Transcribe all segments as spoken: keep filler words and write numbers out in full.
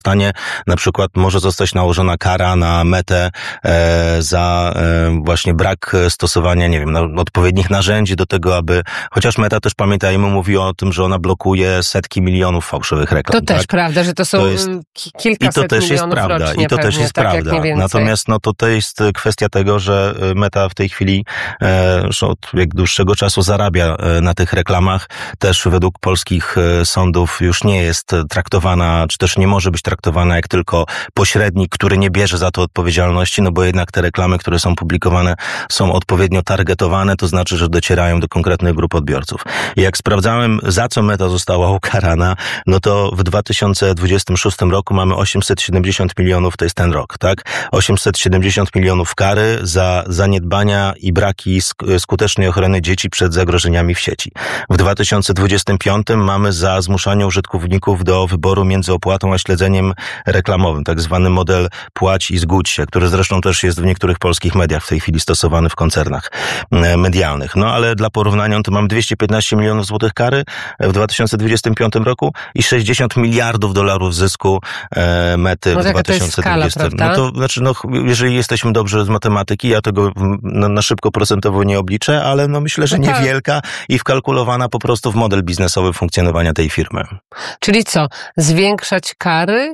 stanie, na przykład może zostać nałożona kara na Metę e, za e, właśnie brak stosowania, nie wiem, no, odpowiednich narzędzi do tego, aby, chociaż Meta też, pamiętajmy, mówi o tym, że ona blokuje setki milionów fałszywych reklam. To tak? Też prawda, że to są to jest, kilkaset i to też jest prawda, prawda, rocznie i to pewnie, też jest tak, prawda. Natomiast no to to jest kwestia tego, że Meta w tej chwili e, już od jak dłuższego czasu zarabia na tych reklamach. Też według polskich sądów już nie jest traktowana, czy też nie może być traktowana jak tylko pośrednik, który nie bierze za to odpowiedzialności, no bo jednak te reklamy, które są publikowane, są odpowiednio targetowane, to znaczy, że docierają do konkretnych grup odbiorców. I jak sprawdzałem, za co Meta została ukarana, no to w dwa tysiące dwudziestym szóstym roku mamy osiemset siedemdziesiąt milionów, to jest ten rok, tak? osiemset siedemdziesiąt milionów kary za zaniedbania i braki skutecznej ochrony dzieci przed zagrożeniami w sieci. W dwa tysiące dwudziestym piątym mamy za zmuszanie użytkowników do wyboru między opłatą a śledzeniem reklamowym, tak zwany model płać i zgódź się, który zresztą też jest w niektórych polskich mediach w tej chwili stosowany w koncernach medialnych. No ale dla porównania to mam dwieście piętnaście milionów złotych kary w dwa tysiące dwudziestym piątym roku i sześćdziesiąt miliardów dolarów zysku e, Mety no w dwa tysiące dwudziestym. Skala, no to znaczy, no, jeżeli jesteśmy dobrze z matematyki, ja tego na, na szybko procentowo nie obliczę, ale no myślę, że niewielka i wkalkulowana po prostu w model biznesowy funkcjonowania tej firmy. Czyli co? Zwiększać kary?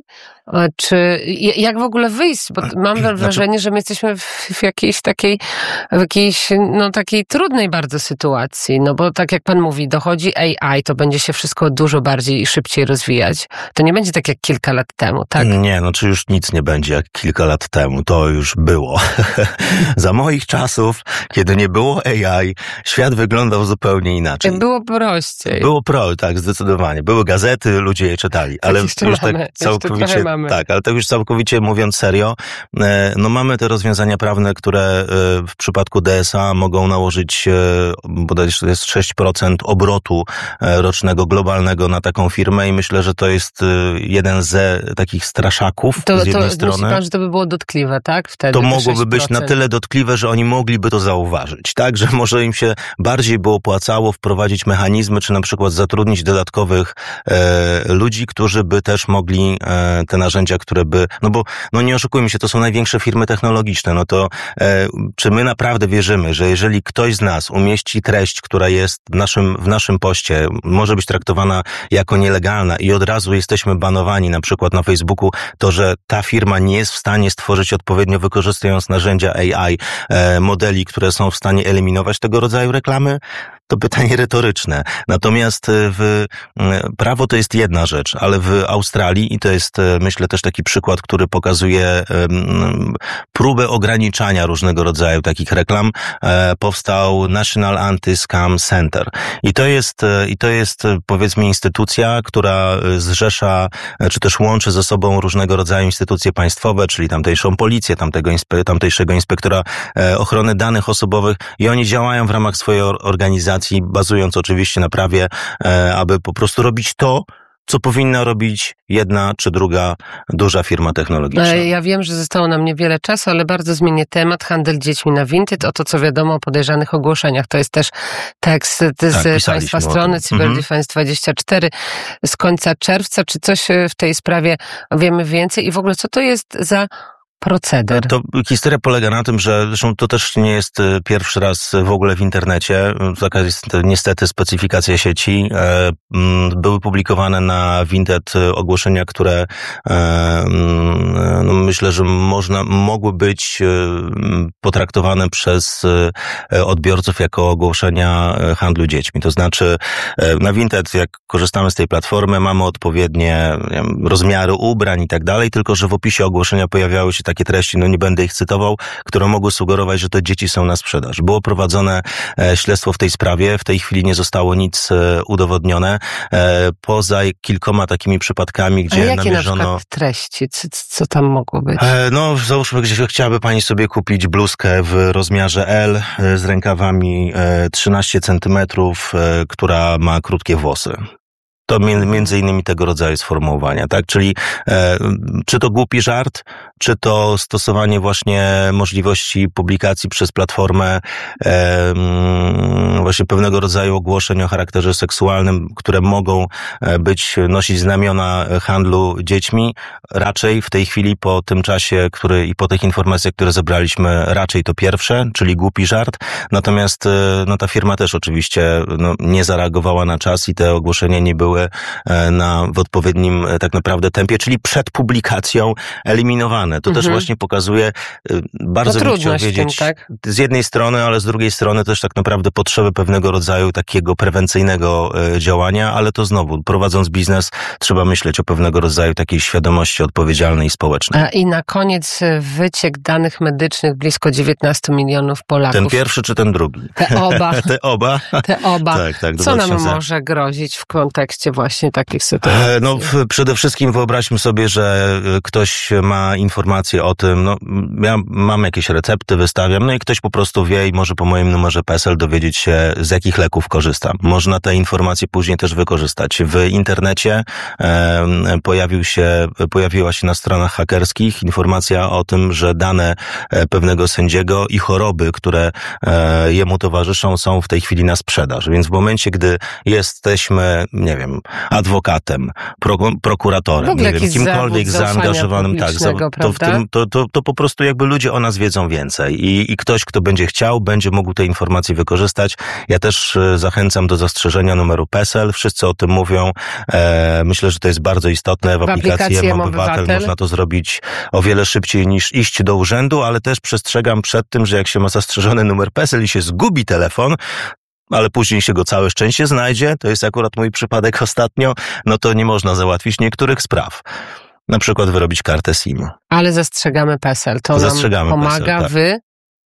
Czy jak w ogóle wyjść? Bo mam wrażenie, znaczy, że my jesteśmy w, w jakiejś takiej, w jakiejś, no takiej trudnej bardzo sytuacji. No bo tak jak pan mówi, dochodzi A I, to będzie się wszystko dużo bardziej i szybciej rozwijać. To nie będzie tak jak kilka lat temu, tak? Nie, no czy już nic nie będzie jak kilka lat temu. To już było. Za moich czasów, kiedy nie było A I, świat wyglądał zupełnie inaczej. Było prościej. Było pro, tak, zdecydowanie. Były gazety, ludzie je czytali, ale już tak mamy, całkowicie, tak, ale tak już całkowicie mówiąc serio, no mamy te rozwiązania prawne, które w przypadku D S A mogą nałożyć, bodajże to jest sześć procent obrotu rocznego globalnego na taką firmę i myślę, że to jest jeden z takich straszaków to, z jednej to, strony. Myśli pan, że to by było dotkliwe, tak? Wtedy to mogłoby być na tyle dotkliwe, że oni mogliby to zauważyć, tak? Że może im się bardziej by opłacało wprowadzić mechanizmy, czy na przykład zatrudnić dodatkowych e, ludzi, którzy by też mogli e, te narzędzia, które by, no bo, no nie oszukujmy się, to są największe firmy technologiczne, no to e, czy my naprawdę wierzymy, że jeżeli ktoś z nas umieści treść, która jest w naszym, w naszym poście, może być traktowana jako nielegalna i od razu jesteśmy banowani na przykład na Facebooku, to że ta firma nie jest w stanie stworzyć odpowiednio, wykorzystując narzędzia A I, e, modeli, które są w stanie eliminować tego rodzaju reklamy? To pytanie retoryczne. Natomiast w prawo to jest jedna rzecz, ale w Australii, i to jest myślę też taki przykład, który pokazuje um, próbę ograniczania różnego rodzaju takich reklam, e, powstał National Anti-Scam Center. I to jest, i to jest powiedzmy instytucja, która zrzesza, czy też łączy ze sobą różnego rodzaju instytucje państwowe, czyli tamtejszą policję, tamtego, tamtejszego inspektora e, ochrony danych osobowych i oni działają w ramach swojej organizacji, bazując oczywiście na prawie, e, aby po prostu robić to, co powinna robić jedna czy druga duża firma technologiczna. Ja wiem, że zostało nam niewiele czasu, ale bardzo zmienię temat. Handel dziećmi na Vinted. Oto co wiadomo o podejrzanych ogłoszeniach. To jest też tekst z tak, państwa strony Cyberdefense dwadzieścia cztery z końca czerwca. Czy coś w tej sprawie wiemy więcej? I w ogóle co to jest za proceder? To historia polega na tym, że zresztą to też nie jest pierwszy raz w ogóle w internecie. Taka jest niestety specyfikacja sieci. Były publikowane na Vinted ogłoszenia, które no myślę, że można, mogły być potraktowane przez odbiorców jako ogłoszenia handlu dziećmi. To znaczy na Vinted, jak korzystamy z tej platformy, mamy odpowiednie nie wiem, rozmiary ubrań i tak dalej, tylko że w opisie ogłoszenia pojawiały się takie treści, no nie będę ich cytował, które mogły sugerować, że te dzieci są na sprzedaż. Było prowadzone e, śledztwo w tej sprawie, w tej chwili nie zostało nic e, udowodnione, e, poza kilkoma takimi przypadkami, gdzie A jakie namierzono... na przykład treści? Co, co tam mogło być? E, no, załóżmy, że chciałaby pani sobie kupić bluzkę w rozmiarze L e, z rękawami e, trzynaście centymetrów, e, która ma krótkie włosy. to między innymi tego rodzaju sformułowania, tak? Czyli e, czy to głupi żart, czy to stosowanie właśnie możliwości publikacji przez platformę e, właśnie pewnego rodzaju ogłoszeń o charakterze seksualnym, które mogą być, nosić znamiona handlu dziećmi, raczej w tej chwili po tym czasie, który i po tych informacjach, które zebraliśmy, raczej to pierwsze, czyli głupi żart. Natomiast no, ta firma też oczywiście no, nie zareagowała na czas i te ogłoszenia nie były na, w odpowiednim tak naprawdę tempie, czyli przed publikacją eliminowane. To mhm. też właśnie pokazuje, bardzo bym chciał wiedzieć, tym, tak? z jednej strony, ale z drugiej strony też tak naprawdę potrzeby pewnego rodzaju takiego prewencyjnego działania, ale to znowu, prowadząc biznes, trzeba myśleć o pewnego rodzaju takiej świadomości odpowiedzialnej i społecznej. A i na koniec wyciek danych medycznych blisko dziewiętnaście milionów Polaków. Ten pierwszy czy ten drugi? Te oba. Te oba. Te oba. Tak, tak, Co nam może grozić w kontekście właśnie takich sytuacji? No przede wszystkim wyobraźmy sobie, że ktoś ma informację o tym, no ja mam jakieś recepty, wystawiam, no i ktoś po prostu wie i może po moim numerze P E S E L dowiedzieć się, z jakich leków korzystam. Można te informacje później też wykorzystać. W internecie e, pojawił się, pojawiła się na stronach hakerskich informacja o tym, że dane pewnego sędziego i choroby, które e, jemu towarzyszą, są w tej chwili na sprzedaż. Więc w momencie, gdy jesteśmy, nie wiem, adwokatem, pro, prokuratorem, nie wiem, kimkolwiek zaangażowanym, tak, za, to, w tym, to, to, to po prostu jakby ludzie o nas wiedzą więcej i, i ktoś, kto będzie chciał, będzie mógł te informacje wykorzystać. Ja też zachęcam do zastrzeżenia numeru P E S E L. Wszyscy o tym mówią. E, myślę, że to jest bardzo istotne. W, w aplikacji M-Obywatel można to zrobić o wiele szybciej niż iść do urzędu, ale też przestrzegam przed tym, że jak się ma zastrzeżony numer P E S E L i się zgubi telefon, ale później się go całe szczęście znajdzie, to jest akurat mój przypadek ostatnio, no to nie można załatwić niektórych spraw. Na przykład wyrobić kartę SIM. Ale zastrzegamy P E S E L. To zastrzegamy nam pomaga P E S E L, tak. Wy...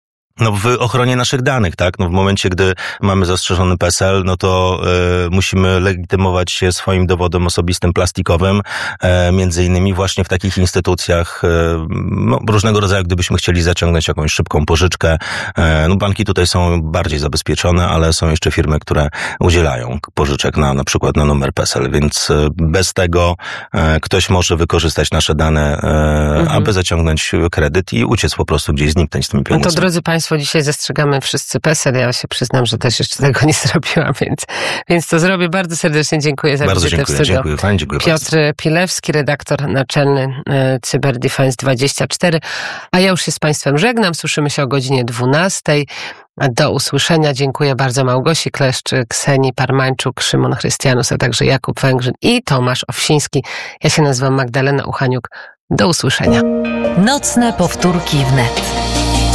No w ochronie naszych danych, tak? No w momencie, gdy mamy zastrzeżony P E S E L, no to y, musimy legitymować się swoim dowodem osobistym plastikowym, y, między innymi właśnie w takich instytucjach, y, no, różnego rodzaju, gdybyśmy chcieli zaciągnąć jakąś szybką pożyczkę. Y, no banki tutaj są bardziej zabezpieczone, ale są jeszcze firmy, które udzielają pożyczek na, na przykład na numer P E S E L, więc y, bez tego y, ktoś może wykorzystać nasze dane, y, mhm. aby zaciągnąć kredyt i uciec po prostu gdzieś, zniknąć z tymi pieniędzmi. No to drodzy Państwo, dzisiaj zastrzegamy wszyscy P E S E L. Ja się przyznam, że też jeszcze tego nie zrobiłam, więc, więc to zrobię. Bardzo serdecznie dziękuję za bardzo wizytę dziękuję, w studio. Dziękuję, fajnie, dziękuję Piotr bardzo. Pilewski, redaktor naczelny CyberDefense dwadzieścia cztery. A ja już się z Państwem żegnam. Słyszymy się o godzinie dwunastej. Do usłyszenia. Dziękuję bardzo Małgosi Kleszcz, Ksenii Parmańczuk, Szymon Chrystianus, a także Jakub Węgrzyn i Tomasz Owsiński. Ja się nazywam Magdalena Uchaniuk. Do usłyszenia. Nocne powtórki wnet.